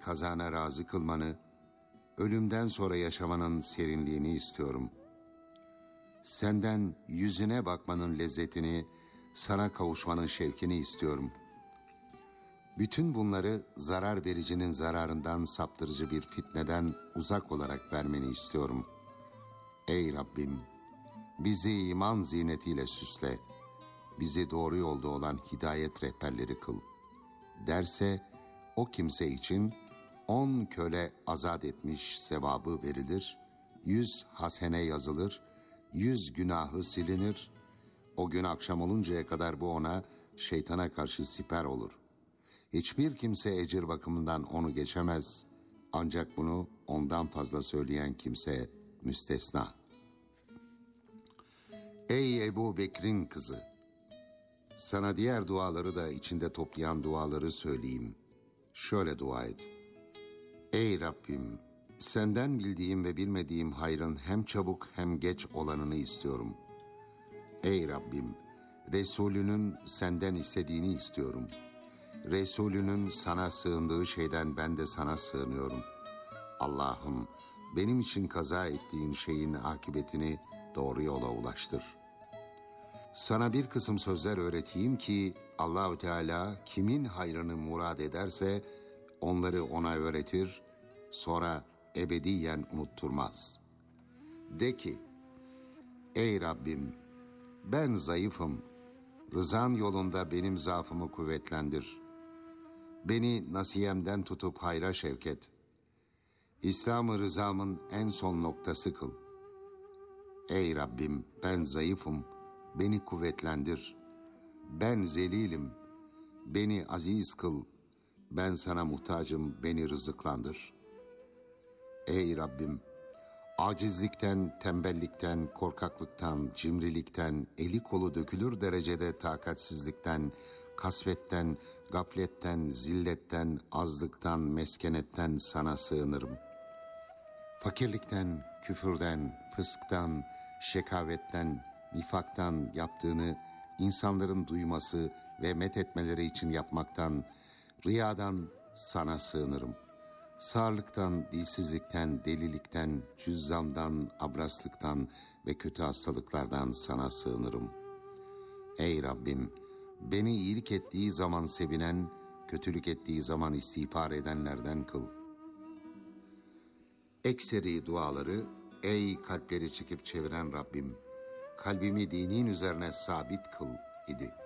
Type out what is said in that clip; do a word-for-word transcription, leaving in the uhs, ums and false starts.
kazana razı kılmanı, ölümden sonra yaşamanın serinliğini istiyorum. Senden yüzüne bakmanın lezzetini, sana kavuşmanın şevkini istiyorum. Bütün bunları zarar vericinin zararından saptırıcı bir fitneden uzak olarak vermeni istiyorum. Ey Rabbim, bizi iman zinetiyle süsle, bizi doğru yolda olan hidayet rehberleri kıl. Derse o kimse için on köle azat etmiş sevabı verilir, yüz hasene yazılır, yüz günahı silinir. O gün akşam oluncaya kadar bu ona şeytana karşı siper olur. Hiçbir kimse ecir bakımından onu geçemez. Ancak bunu ondan fazla söyleyen kimse müstesna. Ey Ebu Bekir'in kızı! Sana diğer duaları da içinde toplayan duaları söyleyeyim. Şöyle dua et. Ey Rabbim! Senden bildiğim ve bilmediğim hayrın hem çabuk hem geç olanını istiyorum. Ey Rabbim! Resulünün senden istediğini istiyorum. Resulünün sana sığındığı şeyden ben de sana sığınıyorum. Allah'ım, benim için kaza ettiğin şeyin akıbetini doğru yola ulaştır. Sana bir kısım sözler öğreteyim ki Allahu Teala kimin hayrını murad ederse onları ona öğretir, sonra ebediyen unutturmaz. De ki, ey Rabbim, ben zayıfım, rızan yolunda benim zaafımı kuvvetlendir. Beni nasiyemden tutup hayra şevk et. İslam-ı rızamın en son noktası kıl. Ey Rabbim, ben zayıfım, beni kuvvetlendir. Ben zelilim, beni aziz kıl. Ben sana muhtacım, beni rızıklandır. Ey Rabbim, acizlikten, tembellikten, korkaklıktan, cimrilikten, eli kolu dökülür derecede takatsizlikten, kasvetten, gafletten, zilletten, azlıktan, meskenetten sana sığınırım. Fakirlikten, küfürden, fısktan, şekavetten, nifaktan yaptığını insanların duyması ve methetmeleri için yapmaktan, riyadan sana sığınırım. Sağırlıktan, dilsizlikten, delilikten, cüzzamdan, abraslıktan ve kötü hastalıklardan sana sığınırım. Ey Rabbim, beni iyilik ettiği zaman sevinen, kötülük ettiği zaman istiğfar edenlerden kıl. Ekseri duaları, ey kalpleri çekip çeviren Rabbim, kalbimi dinin üzerine sabit kıl idi.